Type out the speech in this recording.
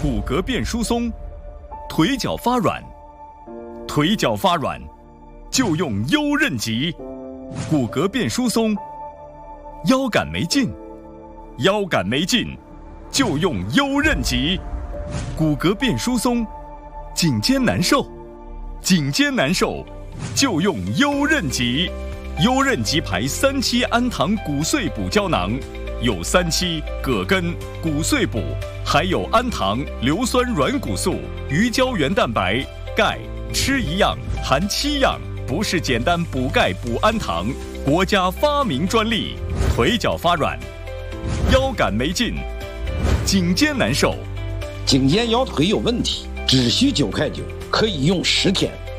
骨骼变疏松，腿脚发软，腿脚发软就用优韧脊；骨骼变疏松，腰杆没劲，腰杆没劲就用优韧脊；骨骼变疏松，颈肩难受，颈肩难受就用优韧脊。优韧脊牌3期氨糖骨碎补胶囊，有3期葛根、骨碎补，还有氨糖、硫酸软骨素、鱼胶原蛋白、钙，吃一样含7样，不是简单补钙补氨糖，国家发明专利。腿脚发软，腰杆没劲，颈肩难受， 颈肩腰腿有问题，只需9块9，可以用10天。